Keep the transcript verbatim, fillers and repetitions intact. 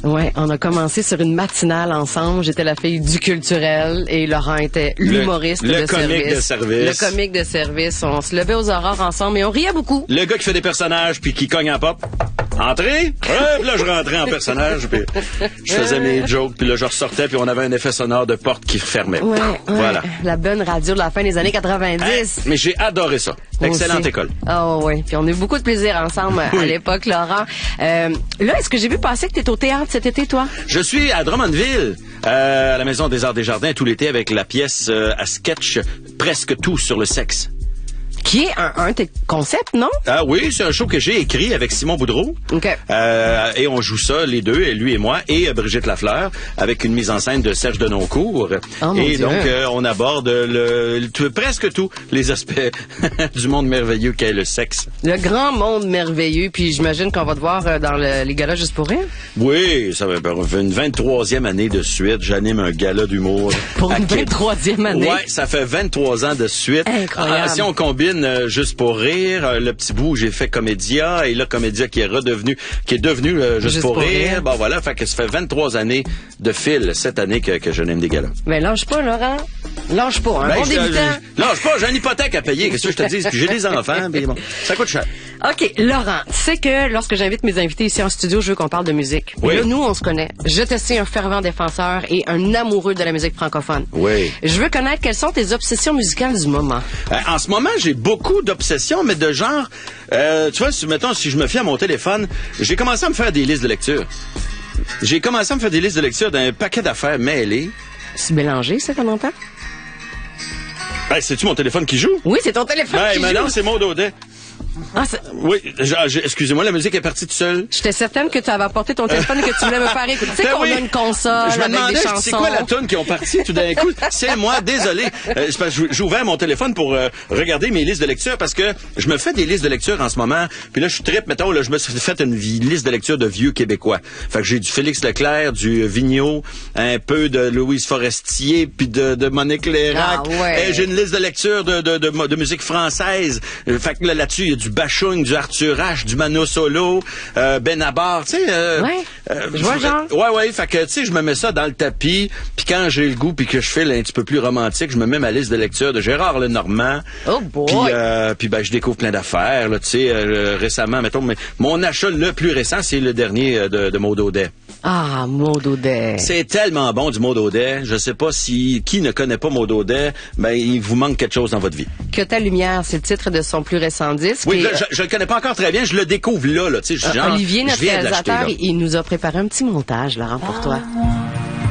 Ouais, on a commencé sur une matinale ensemble. J'étais la fille du culturel et Laurent était l'humoriste le, le de comique service. de service. Le comique de service. On se levait aux aurores ensemble et on riait beaucoup. Le gars qui fait des personnages puis qui cogne en pop. Entrez? Ouais, puis là, je rentrais en personnage, puis je faisais mes jokes, puis là, je ressortais, puis on avait un effet sonore de porte qui fermait. Ouais, ouais. Voilà. La bonne radio de la fin des années quatre-vingt-dix. Hey, mais j'ai adoré ça. Excellente aussi. École. Oh oui, puis on a eu beaucoup de plaisir ensemble Oui. à l'époque, Laurent. Euh, là, est-ce que j'ai vu passer que tu es au théâtre cet été, toi? Je suis à Drummondville, euh, à la Maison des Arts des Jardins, tout l'été, avec la pièce euh, à sketch Presque tout sur le sexe. Qui est un, un de tes concepts, non? Ah oui, c'est un show que j'ai écrit avec Simon Boudreau. OK. Euh, et on joue ça, les deux, lui et moi, et euh, Brigitte Lafleur, avec une mise en scène de Serge Denoncourt. Oh, mon et Dieu. donc, euh, on aborde le, le- tout- presque tous les aspects du monde merveilleux qu'est le sexe. Le grand monde merveilleux, puis j'imagine qu'on va te voir euh, dans le, les galas juste pour rire. Oui, ça va faire une vingt-troisième année de suite. J'anime un gala d'humour. Pour à une Québec. vingt-troisième année. Ouais, ça fait vingt-trois ans de suite. Incroyable. Ah, si on combine euh, Juste pour rire, euh, le petit bout où j'ai fait Comédia, et là, Comédia qui est redevenu, qui est devenu euh, Juste, Juste pour, pour rire. rire. Bon, voilà, fait que ça fait vingt-trois années de fil, cette année que, que je n'aime des galas. Mais lâche pas, Laurent. Lâche pas, un Ben, bon je- débutant. je- Lâche pas, j'ai une hypothèque à payer, qu'est-ce que je te dis? Puis j'ai des enfants, puis bon, ça coûte cher. OK, Laurent, tu sais que lorsque j'invite mes invités ici en studio, je veux qu'on parle de musique. Oui. Et là, nous, on se connaît. Je te sais un fervent défenseur et un amoureux de la musique francophone. Oui. Je veux connaître quelles sont tes obsessions musicales du moment. Euh, en ce moment, j'ai beaucoup d'obsessions, mais de genre, euh, tu vois, si, mettons, si je me fie à mon téléphone, j'ai commencé à me faire des listes de lecture. J'ai commencé à me faire des listes de lecture d'un paquet d'affaires mêlées. C'est mélangé, ça, qu'on entend? Ben, c'est-tu mon téléphone qui joue? Oui, c'est ton téléphone Ben, qui mais joue. non, c'est mon Daudet. Ah, c'est- Oui, genre, j'ai- excusez-moi, la musique est partie toute seule. J'étais certaine que tu avais apporté ton téléphone et que tu voulais me faire écouter. Tu sais Ben qu'on oui. a une console Je me avec demandais, des je dis, chansons. c'est quoi la toune qui ont parti tout d'un coup? C'est moi, désolé. Euh, c'est parce que j'ai ouvert mon téléphone pour euh, regarder mes listes de lecture parce que je me fais des listes de lecture en ce moment. Puis là, je trippe, mettons, là, je me suis fait une vie- liste de lecture de vieux Québécois. Fait que j'ai du Félix Leclerc, du Vigneault, un peu de Louise Forestier, puis de, de Monique Lérac. Ah ouais. Et j'ai une liste de lecture de, de, de, de musique française. Euh, Fait que là, là-dessus, il y a du Bachung, du Arthur H, du Mano Solo, euh, Benabar, tu sais. Euh, Ouais. Je vois le genre. Ouais, ouais. Fait que, tu sais, je me mets ça dans le tapis. Puis quand j'ai le goût, puis que je file un petit peu plus romantique, je me mets ma liste de lecture de Gérard Lenormand. Oh boy. Puis, euh, puis ben, je découvre plein d'affaires. Là, tu sais, euh, récemment, mettons, mais mon achat le plus récent, c'est le dernier euh, de, de Maud Audet. Ah, Maud Audet. C'est tellement bon du Maud Audet. Je sais pas si qui ne connaît pas Maud Audet, ben il vous manque quelque chose dans votre vie. Que ta lumière, c'est le titre de son plus récent disque. Oui, Et, là, je, je le connais pas encore très bien. Je le découvre là, là. Tu sais, euh, genre, Olivier, je notre viens de l'acheter, réalisateur, là. il, il nous a préparé un petit montage, Laurent, pour toi.